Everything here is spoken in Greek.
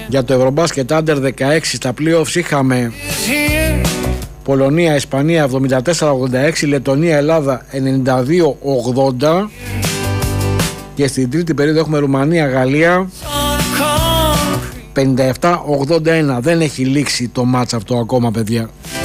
Για το Ευρωμπάσκετ Under 16 στα playoffs είχαμε Πολωνία, Ισπανία 74-86, Λετωνία, Ελλάδα 92-80 και στην τρίτη περίοδο έχουμε Ρουμανία, Γαλλία 57-81. Δεν έχει λήξει το μάτς αυτό ακόμα, παιδιά.